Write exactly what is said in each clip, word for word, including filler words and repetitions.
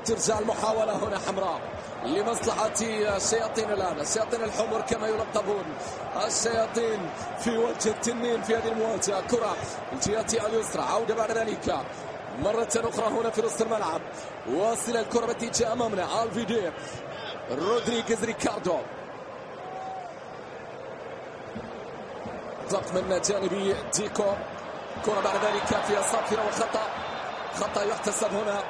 ترجع المحاولة هنا حمراء لمصلحة الشياطين. الآن الشياطين الحمر كما يلقبون، الشياطين في وجه التنين في هذه المواجهة. كرة الجهة اليسرى، عودة بعد ذلك مرة أخرى هنا في نصف الملعب، واصل الكرة باتجاه أمامنا الفيدي رودريغيز ريكاردو، ضغط من جانبي ديكو، كرة بعد ذلك فيها صافرة وخطأ، خطأ يحتسب هنا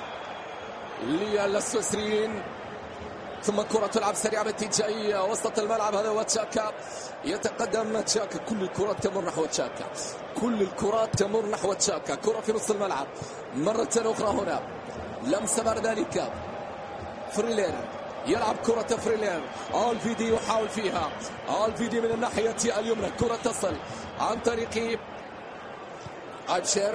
للسويسريين. ثم كرة تلعب سريعة باتجاه وسط الملعب، هذا هو تشاكا، يتقدم تشاكا، كل الكرات تمر نحو تشاكا، كل الكرات تمر نحو تشاكا. كرة في نص الملعب مرة أخرى هنا، لمسة بعد ذلك فريلير، يلعب كرة فريلير، الفيدي يحاول فيها، الفيدي من الناحية اليمنى، كرة تصل عن طريق أبشر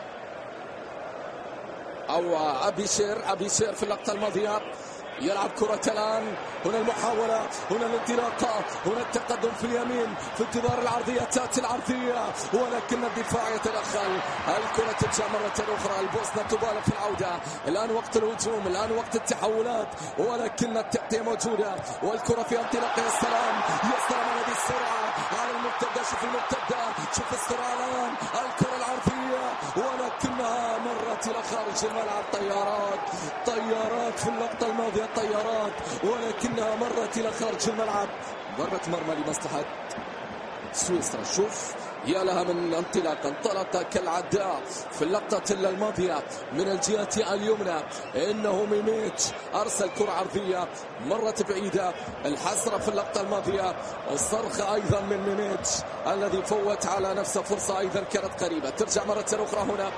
أو أبيشير، أبيشير في اللقطة الماضية، يلعب كرة الآن، هنا المحاولة، هنا الانطلاقة، هنا التقدم في اليمين، في انتظار العرضية، تأتي العرضية ولكن الدفاع يتدخل، الكرة ترجع مرة أخرى، البوسنة تبالغ في العودة، الآن وقت الهجوم، الآن وقت التحولات، ولكن التغطية موجودة، والكرة في انطلاقة، يا سلام يا سلام على هذه السرعة على المرتدة، شوف المرتدة، شوف السرعة الآن، الكرة العرضية ولكنها مرت إلى خارج الملعب. طيارات طيارات في اللقطة الماضية، طيارات ولكنها مرت إلى خارج الملعب، ضربة مرمى لمصلحة سويسرا. شوف يا لها من انطلاقة، انطلق كالعداء في اللقطة الماضية من الجهة اليمنى، إنه ميميتش أرسل كرة عرضية مرت بعيدة، الحسرة في اللقطة الماضية، الصرخة أيضا من ميميتش الذي فوت على نفسه فرصة أيضا كانت قريبة. ترجع مرة أخرى هنا،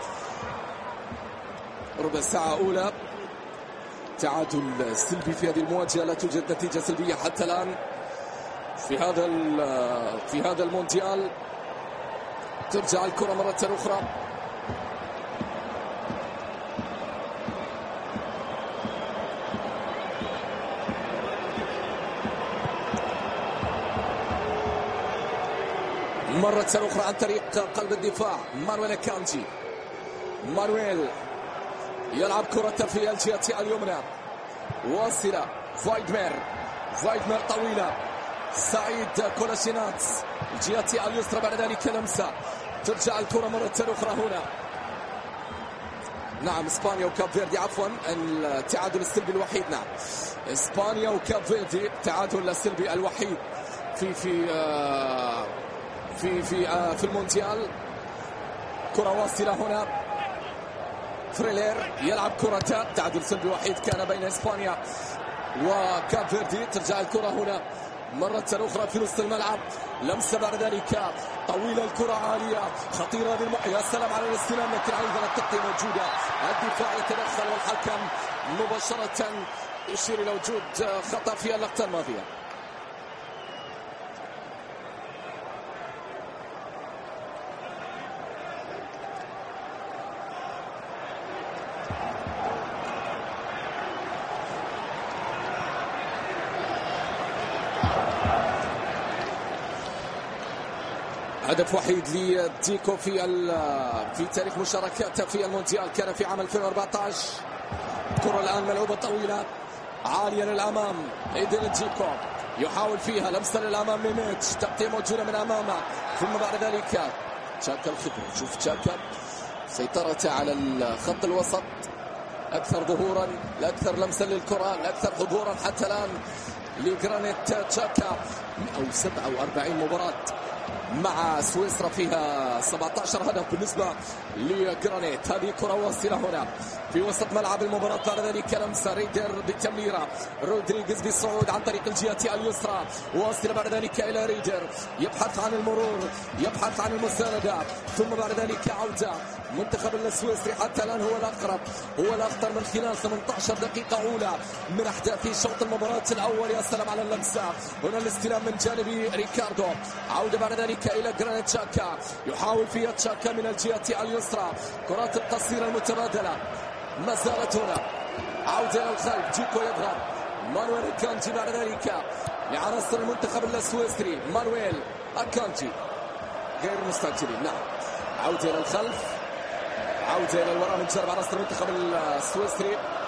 ربع ساعة أولى، تعادل سلبي في هذه المواجهة، لا توجد نتيجة سلبية حتى الآن في هذا في هذا المونديال. ترجع الكرة مرة أخرى، مرة أخرى عن طريق قلب الدفاع مانويل كانجي، مانويل يلعب كرة في الجهة اليمنى، واصلة فايدمير، فايدمير طويلة، سعيد كولاشينات الجهة اليسرى، بعد ذلك لمسة، ترجع الكرة مرة أخرى هنا. نعم اسبانيا وكاب فيردي، عفوا التعادل السلبي الوحيد، نعم اسبانيا وكاب فيردي التعادل السلبي الوحيد في في آه في في آه في المونديال. كرة واصلة هنا، فريلير يلعب كرة، تعادل سلبي وحيد كان بين اسبانيا وكاب فيردي. ترجع الكرة هنا مرة أخرى في نصف الملعب، لمسة بعد ذلك طويلة، الكرة عالية خطيرة هذه المح... يا سلام على الاستلام، لكن أيضا التغطية موجودة، الدفاع يتدخل والحكم مباشرة يشير إلى وجود خطأ في اللقطة الماضية. هدف وحيد لديكو في في تاريخ مشاركاته في المونديال، كان في عام ألفين وأربعة عشر. كرة الآن ملعوبة طويلة عالية للأمام، إيدين ديكو يحاول فيها، لمسة للأمام ميميتش، تغطية موجودة من أمامه، ثم بعد ذلك تشاكا الخبرة، شوف تشاكا سيطرته على الخط الوسط، أكثر ظهورا، الأكثر لمسة للكرة، الأكثر حضورا حتى الآن لجرانيت تشاكا، أو سبعة وأربعين مباراة مع سويسرا فيها سبعة عشر هدف بالنسبة لجرانيت. هذه كرة واصلة هنا في وسط ملعب المباراة، بعد ذلك لمسة ريدر بالتمريرة، رودريغيز بالصعود عن طريق الجهة اليسرى، واصلة بعد ذلك إلى ريدر، يبحث عن المرور، يبحث عن المساندة، ثم بعد ذلك عودة. منتخب السويسري حتى الآن هو الأقرب، هو الأخطر من خلال ثمانية عشر دقيقة أولى من أحداث شوط المباراة الأول. يا سلام على اللمسة، هنا الاستلام من جانب ريكاردو، عودة بعد ذلك إلى جرانيت تشاكا، يحاول فيها تشاكا من الجهة اليسرى، كرات القصيرة المتبادلة ما زالت هنا، عودة إلى الخلف، جيكو يضغط، مانويل أكانجي بعد ذلك لعناصر المنتخب السويسري، مانويل أكانجي غير مستعجلين، نعم عودة إلى الخلف، عودة إلى الوراء من جانب عناصر المنتخب السويسري.